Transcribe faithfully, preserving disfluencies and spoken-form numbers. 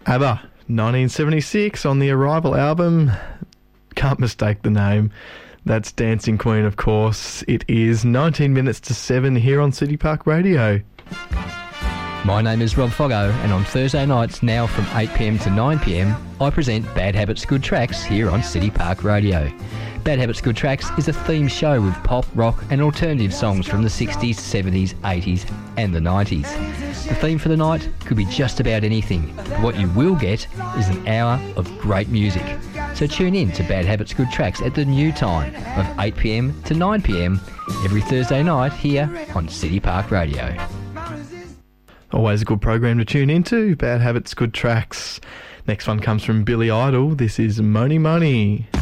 ABBA, nineteen seventy-six, on the Arrival album. Can't mistake the name. That's Dancing Queen, of course. It is nineteen minutes to seven here on City Park Radio. My name is Rob Foggo, and on Thursday nights now from eight p m to nine p m, I present Bad Habits Good Tracks here on City Park Radio. Bad Habits Good Tracks is a themed show with pop, rock and alternative songs from the sixties, seventies, eighties and the nineties. The theme for the night could be just about anything, but what you will get is an hour of great music. So tune in to Bad Habits Good Tracks at the new time of eight p m to nine p m every Thursday night here on City Park Radio. Always a good program to tune into. Bad Habits, Good Tracks. Next one comes from Billy Idol. This is Money Money.